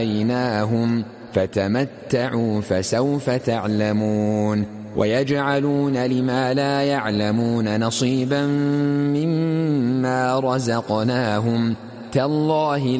آتيناهم فتمتعوا فسوف تعلمون ويجعلون لما لا يعلمون نصيبا مما رزقناهم تالله